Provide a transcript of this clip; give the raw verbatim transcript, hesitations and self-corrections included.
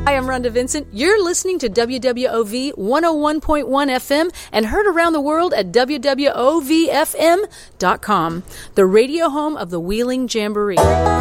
Hi, I'm Rhonda Vincent. You're listening to W W O V one oh one point one F M and heard around the world at W W O V F M dot com, the radio home of the Wheeling Jamboree.